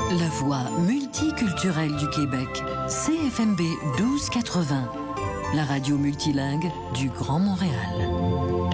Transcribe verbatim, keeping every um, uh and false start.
La voix multiculturelle du Québec, C F M B douze quatre-vingts, la radio multilingue du Grand Montréal.